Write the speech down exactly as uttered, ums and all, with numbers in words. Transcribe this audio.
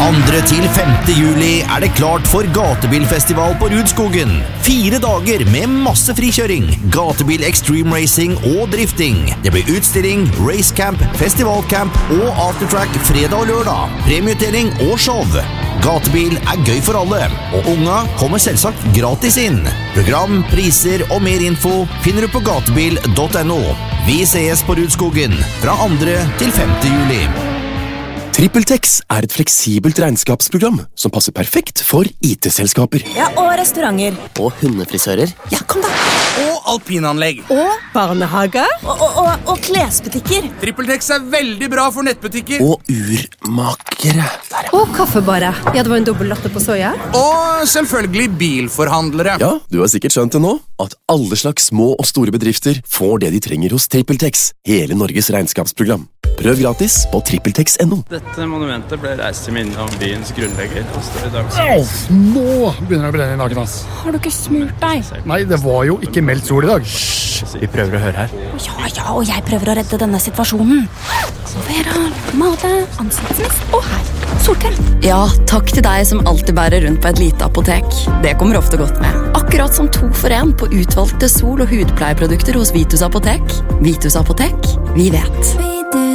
andre til femte juli er det klart for gatebilfestival på Rudskogen. Fire dager med masse frikjøring, gatebil extreme racing og drifting. Det blir utstilling, racecamp, festivalcamp og aftertrack fredag og lørdag. Premieutdeling og show. Gatebil er gøy for alle, og unga kommer selvsagt gratis inn. Program, priser og mer info finner du på gatebil punktum no. Vi ses på Rudskogen fra andre til femte juli. TrippelTex er et fleksibelt regnskapsprogram som passer perfekt for I T-selskaper. Ja, og restauranter. Og hundefrisører. Ja, kom da. Og alpinanlegg. Og barnehager. Og, og, og, og klesbutikker. TrippelTex er veldig bra for nettbutikker. Og urmakere. Og kaffebarer. Ja, det var en dobbelt latte på soja. Og selvfølgelig bilforhandlere. Ja, du har sikkert skjønt det nå, at alle slags små og store bedrifter får det de trenger hos TrippelTex. Hele Norges regnskapsprogram. Prøv gratis på trippeltex punktum no. Dette monumentet ble reist til minne om byens grunnlegger. Au, nå begynner det å brenne I naken, ass. Har du ikke smurt deg? Nei, det var jo ikke meldt sol I dag. Vi prøver å høre her. Ja, ja, og jeg prøver å redde denne situasjonen. Vera, male, ansiktsmist og her. Solkrem. Ja, takk til deg som alltid bærer rundt på et lite apotek. Det kommer ofte godt med. Akkurat som to for en på utvalgte sol- og hudpleieprodukter hos Vitus Apotek. Vitus Apotek, vi vet.